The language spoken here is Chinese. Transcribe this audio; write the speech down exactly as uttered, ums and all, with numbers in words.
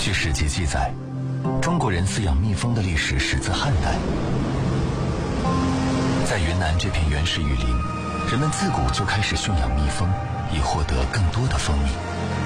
据史籍记载，中国人饲养蜜蜂的历史始自汉代。在云南这片原始雨林，人们自古就开始驯养蜜蜂，以获得更多的蜂蜜。